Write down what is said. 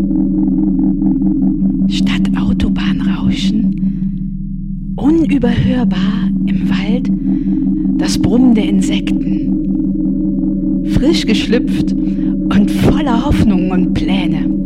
Statt Autobahnrauschen, unüberhörbar im Wald das Brummen der Insekten. Frisch geschlüpft und voller Hoffnungen und Pläne.